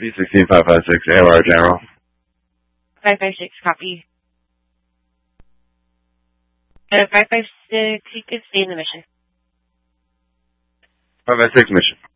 V16556, AOR General. 556, copy. 556, you could stay in the mission. 556 mission.